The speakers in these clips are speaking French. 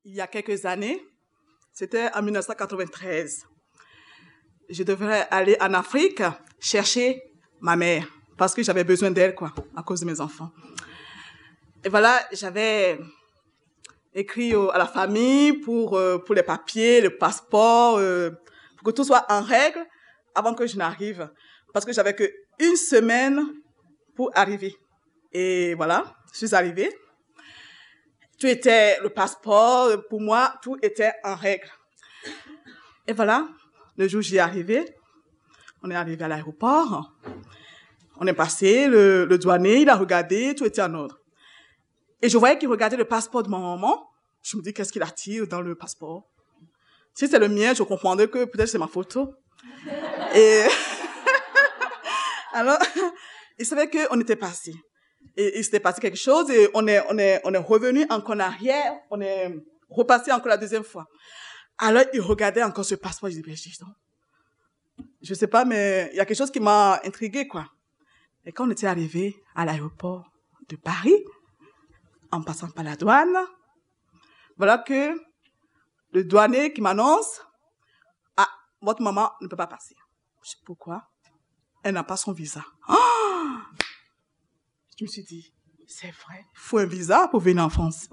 il y a quelques années, c'était en 1993. Je devrais aller en Afrique chercher ma mère parce que j'avais besoin d'elle, à cause de mes enfants. Et voilà, j'avais écrit à la famille pour les papiers, le passeport, pour que tout soit en règle avant que je n'arrive. Parce que j'avais qu'une semaine pour arriver. Et voilà, je suis arrivée. Tout était, le passeport, pour moi, tout était en règle. Et voilà, le jour où j'y ai arrivé, on est arrivé à l'aéroport. On est passé, le douanier, il a regardé, tout était en ordre. Et je voyais qu'il regardait le passeport de ma maman. Je me dis, qu'est-ce qu'il attire dans le passeport? Si c'est le mien, je comprendrais que peut-être c'est ma photo. Et alors, il savait qu'on était passé. Et il s'était passé quelque chose et on est revenu encore en arrière, on est repassé encore la deuxième fois. Alors, il regardait encore ce passeport, je dis, je sais pas, mais il y a quelque chose qui m'a intriguée, Et quand on était arrivé à l'aéroport de Paris, en passant par la douane, voilà que le douanier qui m'annonce, ah, votre maman ne peut pas passer. Je sais pourquoi. Elle n'a pas son visa. Oh! Je me suis dit, c'est vrai, il faut un visa pour venir en France.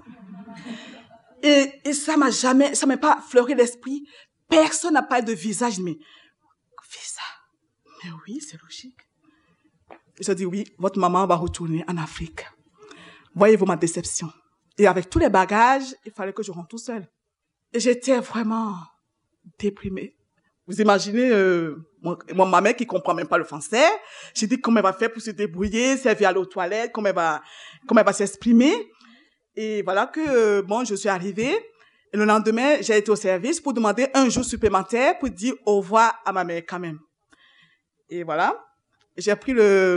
Et ça m'a pas fleuré l'esprit. Personne n'a pas de visa. Je dis, mais, visa? Mais oui, c'est logique. Ils ont dit, oui, votre maman va retourner en Afrique. Voyez-vous ma déception. Et avec tous les bagages, il fallait que je rentre tout seul. Et j'étais vraiment déprimée. Vous imaginez, ma mère qui comprend même pas le français. J'ai dit comment elle va faire pour se débrouiller, si elle vient aller aux toilettes, comment elle va s'exprimer. Et voilà que, je suis arrivée. Et le lendemain, j'ai été au service pour demander un jour supplémentaire pour dire au revoir à ma mère quand même. Et voilà. J'avais pris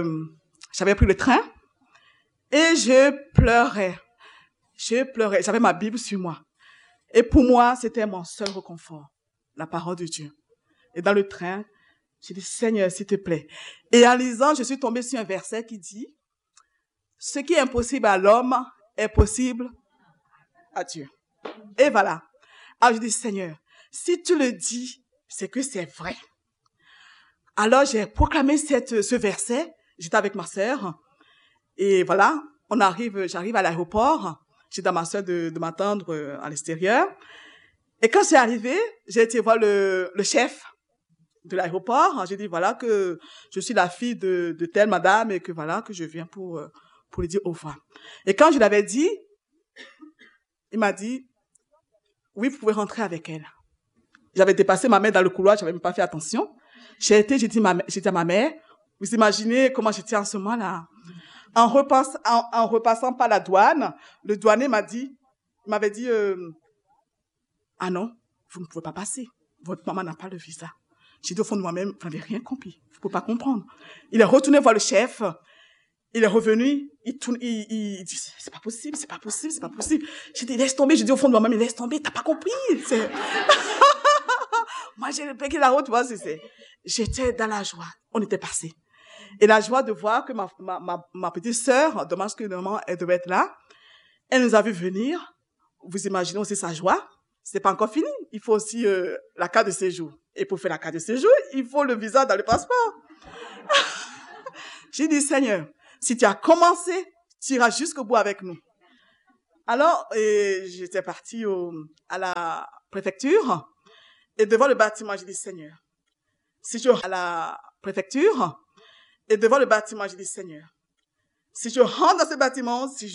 le train. Et je pleurais. J'avais ma Bible sur moi. Et pour moi, c'était mon seul réconfort. La parole de Dieu. Et dans le train, j'ai dit, Seigneur, s'il te plaît. Et en lisant, je suis tombée sur un verset qui dit, ce qui est impossible à l'homme est possible à Dieu. Et voilà. Alors je dis, Seigneur, si tu le dis, c'est que c'est vrai. Alors j'ai proclamé ce verset. J'étais avec ma sœur. Et voilà, j'arrive à l'aéroport. J'ai dans ma sœur de m'attendre à l'extérieur. Et quand c'est arrivé, j'ai été voir le chef de l'aéroport. J'ai dit, voilà, que je suis la fille de telle madame et que voilà, que je viens pour lui dire au revoir. Et quand je l'avais dit, il m'a dit, oui, vous pouvez rentrer avec elle. J'avais dépassé ma mère dans le couloir, j'avais même pas fait attention. J'ai dit à ma mère, vous imaginez comment j'étais en ce moment-là. En repassant par la douane, le douanier m'avait dit, ah non, vous ne pouvez pas passer. Votre maman n'a pas le visa. J'ai dit au fond de moi-même, vous n'avez rien compris. Vous ne pouvez pas comprendre. Il est retourné voir le chef. Il est revenu. Il dit, c'est pas possible. J'ai dit, laisse tomber. J'ai dit au fond de moi-même, laisse tomber. T'as pas compris. Moi, j'ai pété la route, tu vois, j'étais dans la joie. On était passé. Et la joie de voir que ma petite sœur, dommage que normalement elle devait être là, elle nous a vu venir. Vous imaginez aussi sa joie. C'est pas encore fini. Il faut aussi la carte de séjour. Et pour faire la carte de séjour, il faut le visa dans le passeport. J'ai dit, Seigneur, si tu as commencé, tu iras jusqu'au bout avec nous. Alors, j'étais partie à la préfecture. Et devant le bâtiment, j'ai dit, Seigneur, si je rentre à la préfecture, et devant le bâtiment, j'ai dit, Seigneur, si je rentre dans ce bâtiment, si